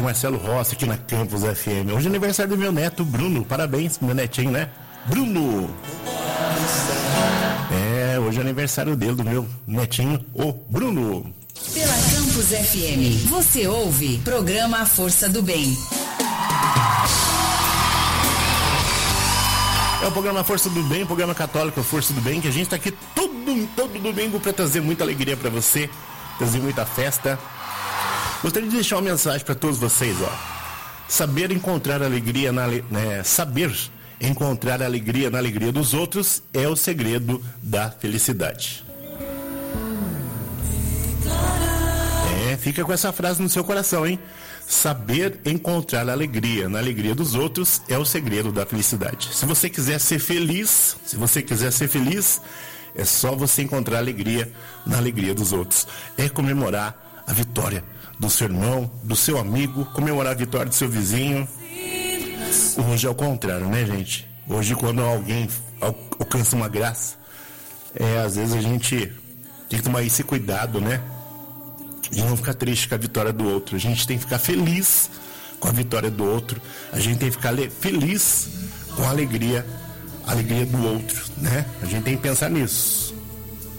Marcelo Rossi aqui na Campus FM. Hoje é aniversário do meu neto Bruno. Parabéns, meu netinho, né? Bruno! Hoje é aniversário dele, do meu netinho, o Bruno. Pela Campus FM, você ouve programa A Força do Bem. É o programa Força do Bem, programa católico Força do Bem, que a gente está aqui todo domingo para trazer muita alegria para você, trazer muita festa. Gostaria de deixar uma mensagem para todos vocês, ó. Saber encontrar alegria saber encontrar alegria na alegria dos outros é o segredo da felicidade. Fica com essa frase no seu coração, hein? Saber encontrar alegria na alegria dos outros é o segredo da felicidade. Se você quiser ser feliz, é só você encontrar alegria na alegria dos outros. É comemorar a vitória do seu irmão, do seu amigo, comemorar a vitória do seu vizinho. Hoje é o contrário, né, gente? Hoje, quando alguém alcança uma graça, às vezes a gente tem que tomar esse cuidado, né? De não ficar triste com a vitória do outro. A gente tem que ficar feliz com a vitória do outro. A gente tem que ficar feliz com a alegria do outro, né? A gente tem que pensar nisso.